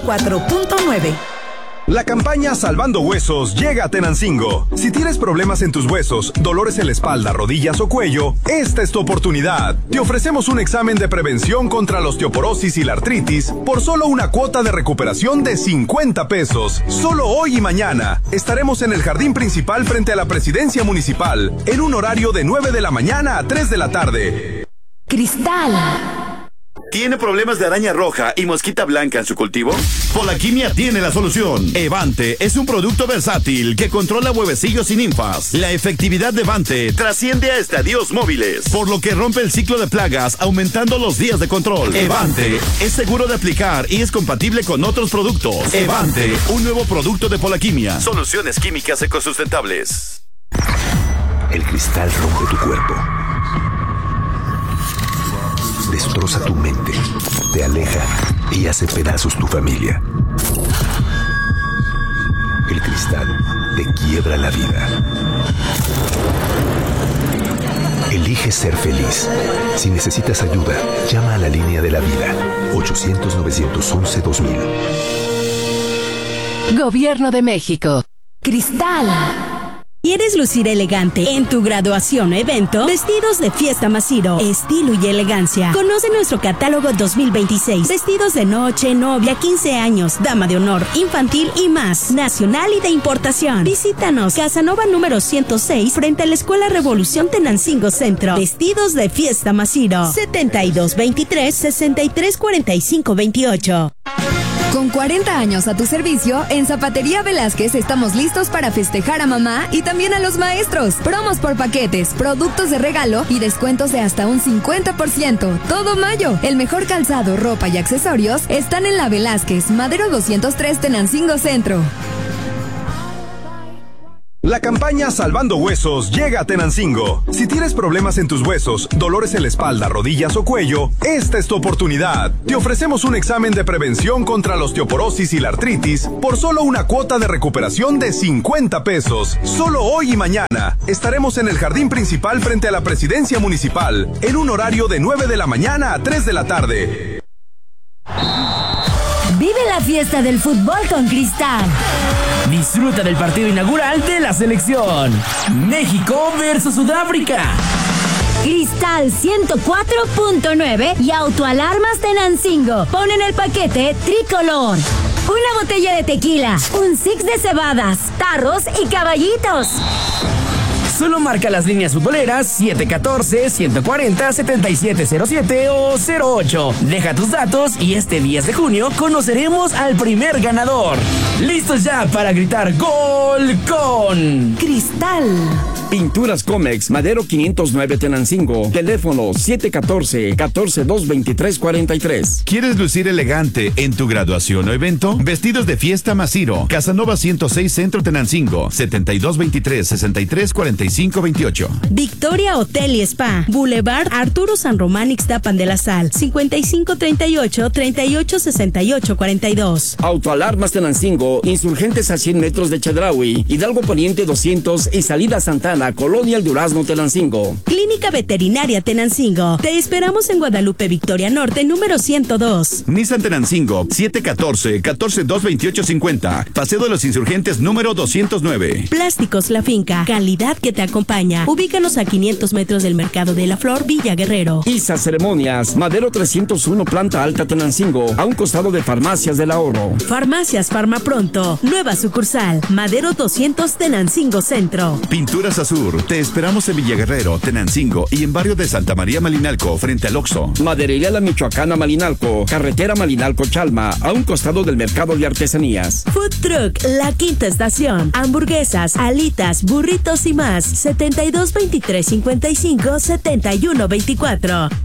104.9. La campaña Salvando Huesos llega a Tenancingo. Si tienes problemas en tus huesos, dolores en la espalda, rodillas o cuello, esta es tu oportunidad. Te ofrecemos un examen de prevención contra la osteoporosis y la artritis por solo una cuota de recuperación de 50 pesos. Solo hoy y mañana estaremos en el jardín principal frente a la presidencia municipal en un horario de 9 de la mañana a 3 de la tarde. Cristal. ¿Tiene problemas de araña roja y mosquita blanca en su cultivo? Polaquimia tiene la solución. Evante es un producto versátil que controla huevecillos y ninfas. La efectividad de Evante trasciende a estadios móviles, por lo que rompe el ciclo de plagas, aumentando los días de control. Evante es seguro de aplicar y es compatible con otros productos. Evante, un nuevo producto de Polaquimia. Soluciones químicas ecosustentables. El cristal rompe tu cuerpo. Destroza tu mente, te aleja y hace pedazos tu familia. El cristal te quiebra la vida. Elige ser feliz. Si necesitas ayuda, llama a la línea de la vida. 800-911-2000. Gobierno de México. Cristal. ¿Quieres lucir elegante en tu graduación o evento? Vestidos de Fiesta Masiro, estilo y elegancia. Conoce nuestro catálogo 2026. Vestidos de noche, novia, 15 años, dama de honor, infantil y más. Nacional y de importación. Visítanos, Casanova número 106, frente a la Escuela Revolución Tenancingo Centro. Vestidos de Fiesta Masiro. 7223-634528. Con 40 años a tu servicio, en Zapatería Velázquez estamos listos para festejar a mamá y también a los maestros. Promos por paquetes, productos de regalo y descuentos de hasta un 50%. Todo mayo. El mejor calzado, ropa y accesorios están en la Velázquez, Madero 203, Tenancingo Centro. La campaña Salvando Huesos llega a Tenancingo. Si tienes problemas en tus huesos, dolores en la espalda, rodillas o cuello, esta es tu oportunidad. Te ofrecemos un examen de prevención contra la osteoporosis y la artritis por solo una cuota de recuperación de 50 pesos. Solo hoy y mañana estaremos en el jardín principal frente a la presidencia municipal en un horario de 9 de la mañana a 3 de la tarde. Vive la fiesta del fútbol con Cristal. Disfruta del partido inaugural de la selección. México versus Sudáfrica. Cristal 104.9 y Autoalarmas Tenancingo ponen el paquete tricolor. Una botella de tequila, un six de cebadas, tarros y caballitos. Solo marca las líneas futboleras 714-140-7707 o 08. Deja tus datos y este 10 de junio conoceremos al primer ganador. ¡Listos ya para gritar gol con Cristal! Pinturas Comex, Madero 509 Tenancingo. Teléfono 714-142-2343. ¿Quieres lucir elegante en tu graduación o evento? Vestidos de Fiesta Masiro. Casanova 106 Centro Tenancingo. 7223-634528. Victoria Hotel y Spa. Boulevard Arturo San Román Ixtapan de la Sal. 5538-386842. Autoalarmas Tenancingo. Insurgentes a 100 metros de Chedraui. Hidalgo Poniente 200 y Salida Santana. Colonia El Durazno, Tenancingo. Clínica Veterinaria Tenancingo. Te esperamos en Guadalupe Victoria Norte, número 102. Nissan Tenancingo, 714-142-2850. Paseo de los Insurgentes, número 209. Plásticos La Finca. Calidad que te acompaña. Ubícanos a 500 metros del Mercado de la Flor, Villa Guerrero. ISA Ceremonias. Madero 301, Planta Alta, Tenancingo. A un costado de Farmacias del Ahorro. Farmacias Farma Pronto. Nueva sucursal. Madero 200, Tenancingo Centro. Pinturas Azur. Te esperamos en Villaguerrero, Tenancingo y en barrio de Santa María Malinalco, frente al Oxxo. Maderería La Michoacana Malinalco. Carretera Malinalco-Chalma. A un costado del Mercado de Artesanías. Food Truck La Quinta Estación. Hamburguesas, alitas, burritos y más. 722355-7124.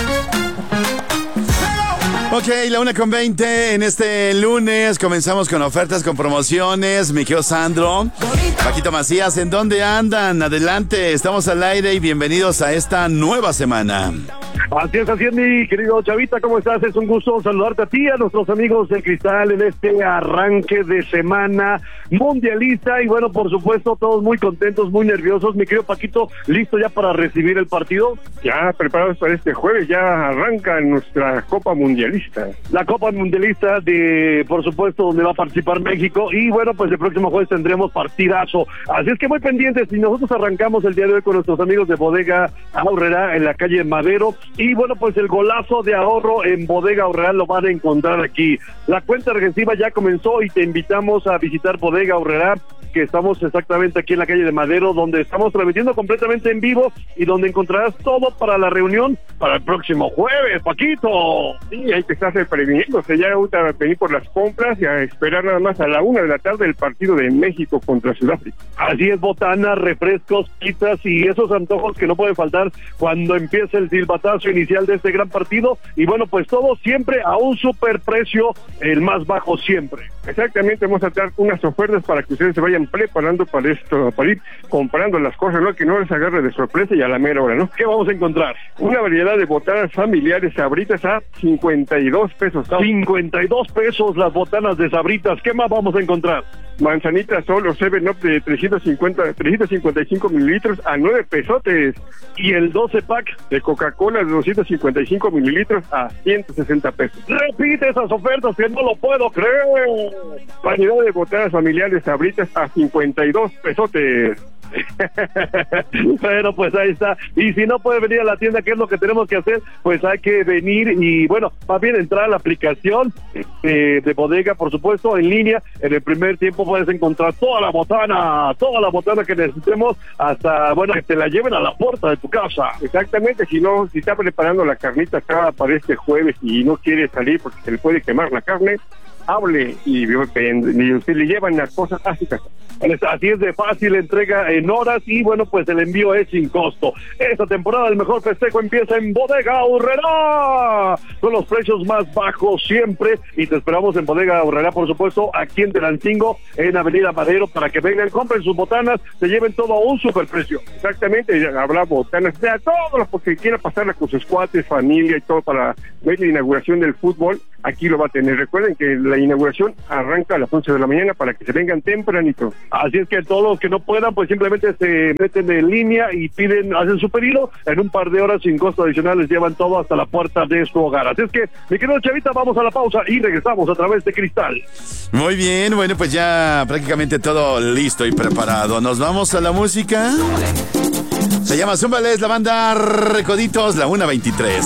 Ok, la 1:20 en este lunes. Comenzamos con ofertas, con promociones. Mi querido Sandro, Paquito Macías, ¿en dónde andan? Adelante, estamos al aire y bienvenidos a esta nueva semana. Así es, mi querido Chavita, ¿cómo estás? Es un gusto saludarte a ti, a nuestros amigos del Cristal en este arranque de semana mundialista y bueno, por supuesto, todos muy contentos, muy nerviosos. Mi querido Paquito, ¿listo ya para recibir el partido? Ya preparados para este jueves, ya arranca nuestra Copa Mundialista. La Copa Mundialista de, por supuesto, donde va a participar México y bueno, pues el próximo jueves tendremos partidazo. Así es que muy pendientes y nosotros arrancamos el día de hoy con nuestros amigos de Bodega Aurrerá en la calle Madero y bueno, pues el golazo de ahorro en Bodega Aurrerá lo van a encontrar aquí. La cuenta regresiva ya comenzó y te invitamos a visitar Bodega Aurrerá, que estamos exactamente aquí en la calle de Madero, donde estamos transmitiendo completamente en vivo y donde encontrarás todo para la reunión para el próximo jueves, Paquito. Sí, hay que estarse previniendo, ya gusta venir por las compras y a esperar nada más a la 1:00 p.m. el partido de México contra Sudáfrica. Así es, botanas, refrescos, pizzas y esos antojos que no pueden faltar cuando empiece el silbatazo inicial de este gran partido y bueno, pues todo siempre a un superprecio, el más bajo siempre. Exactamente, vamos a dar unas ofertas para que ustedes se vayan preparando para esto, para ir comprando las cosas, ¿no? Que no les agarre de sorpresa y a la mera hora, ¿no? ¿Qué vamos a encontrar? Una variedad de botanas familiares Sabritas a 52 pesos. 52 pesos las botanas de Sabritas. ¿Qué más vamos a encontrar? Manzanita Sol o 7-Up de 355 mililitros a 9 pesotes. Y el 12 pack de Coca-Cola de 255 mililitros a 160 pesos. Repite esas ofertas que no lo puedo creer. Variedad de botanas familiares Sabritas a 52 pesotes. Bueno, pues ahí está. Y si no puede venir a la tienda, ¿qué es lo que tenemos que hacer? Pues hay que venir y bueno, más bien entrar a la aplicación de Bodega, por supuesto, en línea. En el primer tiempo puedes encontrar toda la botana que necesitemos, hasta, bueno, que te la lleven a la puerta de tu casa. Exactamente, si está preparando la carnita acá para este jueves y no quiere salir porque se le puede quemar la carne, hable y usted le llevan las cosas a su casa. Así es de fácil, entrega en horas y bueno, pues el envío es sin costo. Esta temporada el mejor festejo empieza en Bodega Aurrerá, con los precios más bajos siempre y te esperamos en Bodega Aurrerá, por supuesto, aquí en Tenancingo, en Avenida Madero, para que vengan, compren sus botanas, se lleven todo a un superprecio. Exactamente, habrá botanas, de todos los que quieran pasarla con sus cuates, familia y todo para ver la inauguración del fútbol, aquí lo va a tener. Recuerden que la inauguración arranca a las 11 de la mañana para que se vengan tempranito. Así es que todos los que no puedan, pues simplemente se meten en línea y hacen su pedido, en un par de horas sin costo adicional les llevan todo hasta la puerta de su hogar. Así es que, mi querido Chavita, vamos a la pausa y regresamos a través de Cristal. Muy bien, bueno, pues ya prácticamente todo listo y preparado. Nos vamos a la música. Se llama Zúmbales, la banda Recoditos, la 1:23.